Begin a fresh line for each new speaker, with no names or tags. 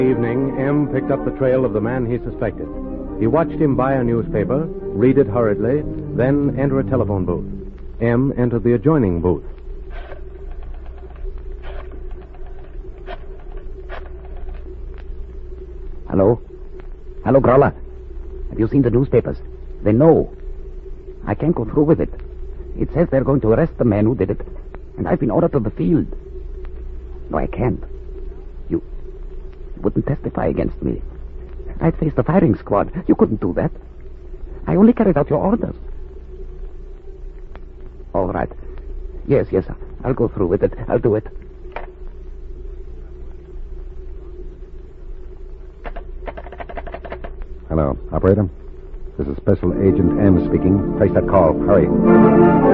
Evening, M picked up the trail of the man he suspected. He watched him buy a newspaper, read it hurriedly, then enter a telephone booth. M entered the adjoining booth.
Hello? Hello, Growler. Have you seen the newspapers? They know. I can't go through with it. It says they're going to arrest the man who did it, and I've been ordered to the field. No, I can't. You wouldn't testify against me. I'd face the firing squad. You couldn't do that. I only carried out your orders. All right. Yes, I'll go through with it. I'll do it.
Hello, operator. This is Special Agent M speaking. Trace that call. Hurry.